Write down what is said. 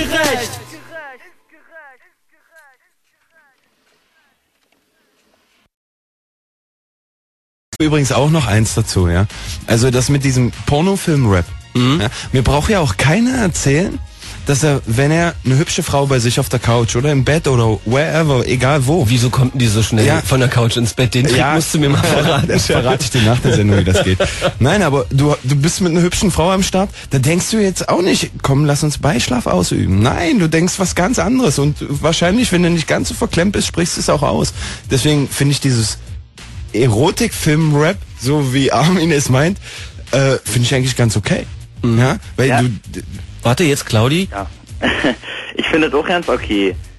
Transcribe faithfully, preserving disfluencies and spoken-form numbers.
gerecht. Übrigens auch noch eins dazu, ja. Also das mit diesem Pornofilm-Rap. Mhm. Ja, mir braucht ja auch keiner erzählen, dass er, wenn er eine hübsche Frau bei sich auf der Couch oder im Bett oder wherever, egal wo. Wieso kommt denn die so schnell ja. von der Couch ins Bett? Den Trick ja. musst du mir mal verraten. Das verrate ich dir nach der Sendung, wie das geht. Nein, aber du, du bist mit einer hübschen Frau am Start, da denkst du jetzt auch nicht, komm, lass uns Beischlaf ausüben. Nein, du denkst was ganz anderes und wahrscheinlich, wenn du nicht ganz so verklemmt bist, sprichst du es auch aus. Deswegen finde ich dieses Erotikfilm-Rap, so wie Armin es meint, äh, finde ich eigentlich ganz okay. Mhm. Ja, weil ja. du... Warte, jetzt Claudi? Ja. Ich finde es auch ganz okay.